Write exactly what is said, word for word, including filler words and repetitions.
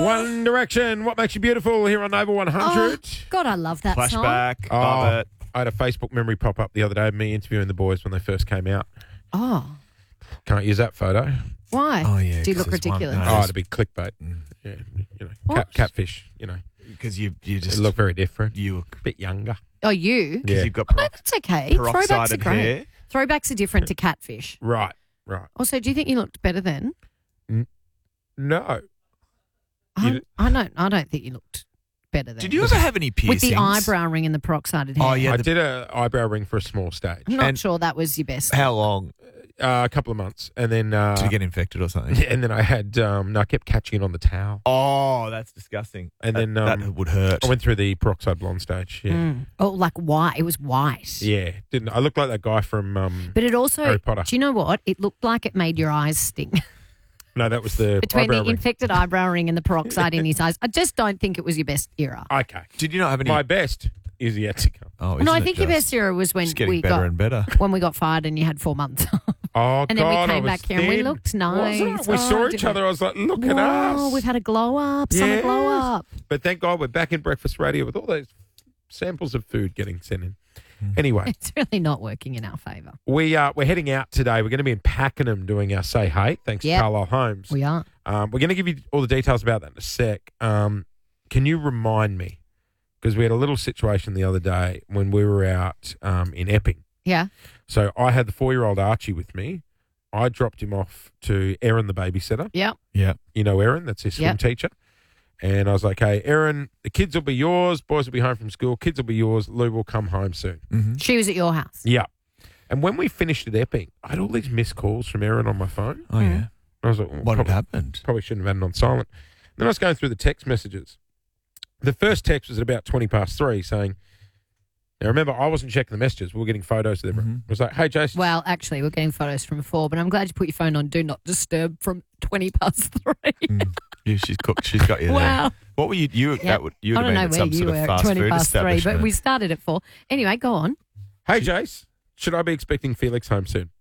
One Direction, What Makes You Beautiful, here on Over one hundred. Oh, God, I love that song. Flashback. Oh, Love it. I had a Facebook memory pop up the other day of me interviewing the boys when they first came out. Oh, Can't use that photo. why? Oh, yeah. Do you 'cause look there's one- ridiculous? no, Oh, it'd be clickbait. Yeah, you know, What? cat, catfish, you know. Because you, you They just look very different. you look A bit younger. Oh, you? because Yeah. you've got Oh, no, perox- that's okay. Throwbacks are peroxided great. hair. Throwbacks are different to catfish. Right, right. Also, do you think you looked better then? No. I, You- I don't. I don't think you looked better then. Did you ever have any with piercings? the eyebrow ring and the peroxided hair? Oh, yeah. I the- did a eyebrow ring for a small stage. I'm not And- sure that was your best. How long? Uh, a couple of months. And then uh, Did you get infected or something? and then I had, um, no, I kept catching it on the towel. Oh, that's disgusting. And That- then, that um, would hurt. I went through the peroxide blonde stage. Yeah. Mm. Oh, like white. It was white. Yeah. Didn't I looked like that guy from um, But it also, Harry Potter. do you know what? It looked like it made your eyes sting. No, that was the Between eyebrow the ring. infected eyebrow ring and the peroxide in his eyes. I just don't think it was your best era. Okay. Did you not have any? My best is yet to come. oh, No, isn't I it think your just- best era was when It's getting we better got and better. when we got fired and you had four months. Oh, And then we God, I came was back here and we thin. looked Wasn't nice. it? We Oh, saw each didn't other. I was like, look at Whoa, us. we've had a glow up, summer glow Yes. up. But thank God we're back in breakfast radio with all those samples of food getting sent in. Anyway, It's really not working in our favour. we, uh, we're heading out today. We're going to be in Pakenham doing our Say Hey, thanks Yep. to Carlisle Homes. We are. Um, we're going to give you all the details about that in a sec. Um, can you remind me? Because we had a little situation the other day when we were out um, in Epping. Yeah. So I had the four-year-old Archie with me. I dropped him off to Erin, the babysitter. Yep. Yeah. You know Erin, that's his swim Yep. teacher. And I was like, hey, Erin, the kids will be yours. Boys will be home from school. Kids will be yours. Lou will come home soon. Mm-hmm. She was at your house. Yeah. And when we finished at Epping, I had all these missed calls from Erin on my phone. Oh, yeah. I was like, well, What had probably, happened? probably shouldn't have had it on silent. Then I was going through the text messages. The first text was at about twenty past three saying, now remember, I wasn't checking the messages. We were getting photos of everyone. Mhm. It was like, hey, Jason. Well, actually, we're getting photos from four, but I'm glad you put your phone on Do Not Disturb from twenty past three. Mm. Yeah, she's cooked. She's got you there. Wow. What were you? You, Yeah. that would, you I would have don't know been at where some you sort were of at fast twenty food past three, but establishment. we started at four. Anyway, go on. Hey, Jace, should I be expecting Felix home soon?